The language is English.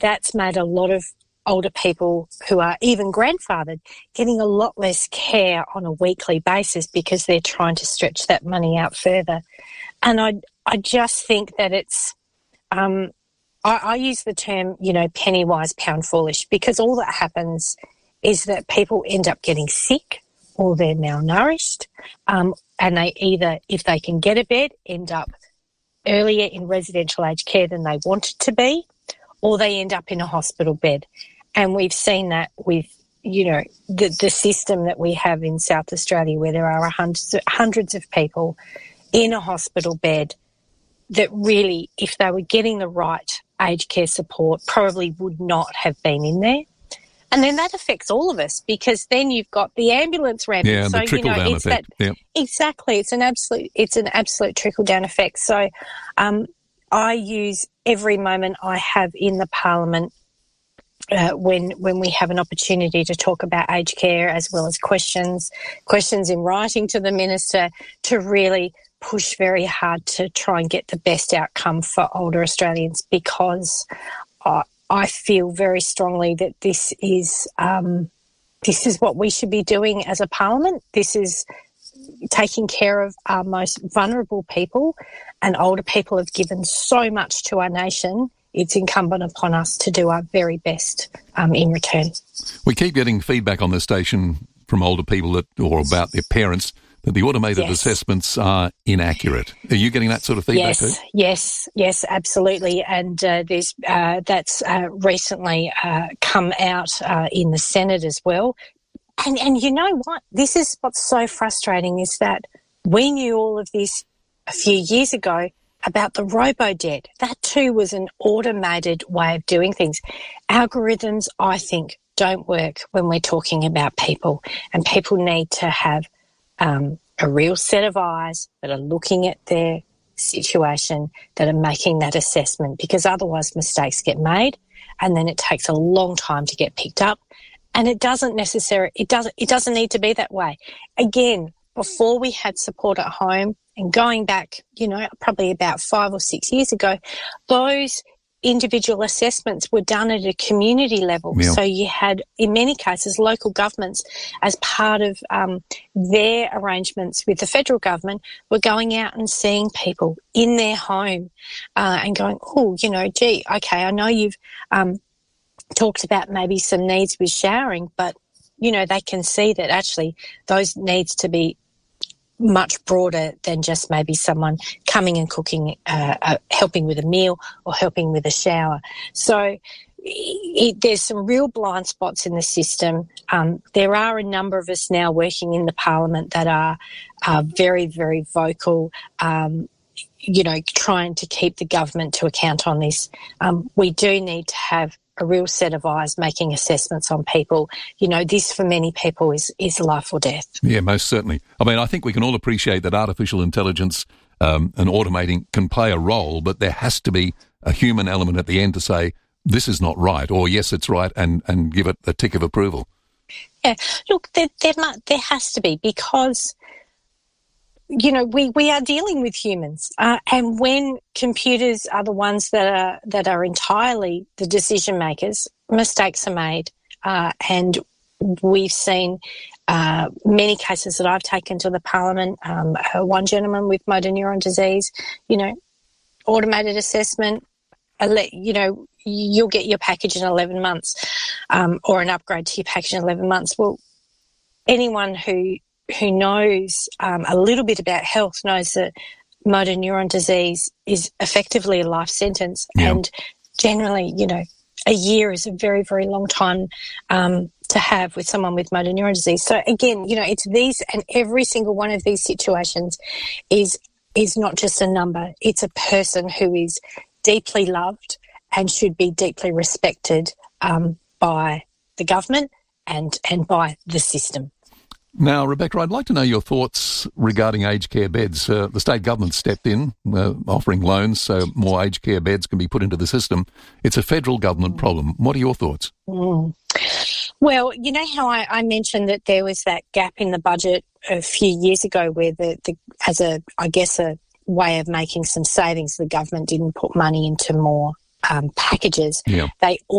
that's made a lot of older people who are even grandfathered getting a lot less care on a weekly basis because they're trying to stretch that money out further. And I just think that it's, I use the term, penny wise, pound foolish, because all that happens is that people end up getting sick or they're malnourished, and they either, if they can get a bed, end up earlier in residential aged care than they wanted to be, or they end up in a hospital bed. And we've seen that with, the system that we have in South Australia, where there are hundreds of people in a hospital bed that really, if they were getting the right aged care support, probably would not have been in there. And then that affects all of us, because then you've got the ambulance rampant. Yeah, so, the trickle-down effect. Exactly. It's an absolute trickle-down effect. So I use every moment I have in the Parliament when we have an opportunity to talk about aged care, as well as questions in writing to the Minister, to really push very hard to try and get the best outcome for older Australians, because I feel very strongly that this is what we should be doing as a Parliament. This is taking care of our most vulnerable people, and older people have given so much to our nation. It's incumbent upon us to do our very best in return. We keep getting feedback on the station from older people or about their parents that the automated assessments are inaccurate. Are you getting that sort of feedback too? Yes, absolutely. And that's recently come out in the Senate as well. And you know what? This is what's so frustrating, is that we knew all of this a few years ago about the robo-debt. That too was an automated way of doing things. Algorithms, I think, don't work when we're talking about people, and people need to have a real set of eyes that are looking at their situation, that are making that assessment, because otherwise mistakes get made and then it takes a long time to get picked up. And it doesn't need to be that way. Again, before we had support at home, and going back, probably about 5 or 6 years ago, those individual assessments were done at a community level. Yeah. So you had, in many cases, local governments, as part of their arrangements with the federal government, were going out and seeing people in their home and going, okay, I know you've talked about maybe some needs with showering, but, they can see that actually those needs to be much broader than just maybe someone coming and cooking, helping with a meal or helping with a shower. So there's some real blind spots in the system. There are a number of us now working in the Parliament that are very, very vocal, trying to keep the government to account on this. We do need to have a real set of eyes making assessments on people. This for many people is life or death. Yeah, most certainly. I mean, I think we can all appreciate that artificial intelligence and automating can play a role, but there has to be a human element at the end to say, this is not right, or yes, it's right, and give it a tick of approval. Yeah, look, there has to be, because we are dealing with humans, and when computers are the ones that are entirely the decision makers, mistakes are made, and we've seen many cases that I've taken to the Parliament. One gentleman with motor neuron disease, automated assessment, you'll get your package in 11 months, or an upgrade to your package in 11 months. Well, anyone who knows a little bit about health knows that motor neuron disease is effectively a life sentence. Yeah. And generally, a year is a very, very long time to have with someone with motor neuron disease. So again, it's these, and every single one of these situations is not just a number. It's a person who is deeply loved and should be deeply respected by the government and by the system. Now, Rebecca, I'd like to know your thoughts regarding aged care beds. The state government stepped in, offering loans so more aged care beds can be put into the system. It's a federal government problem. What are your thoughts? Well, you know how I mentioned that there was that gap in the budget a few years ago where as a way of making some savings, the government didn't put money into more packages, Yeah. they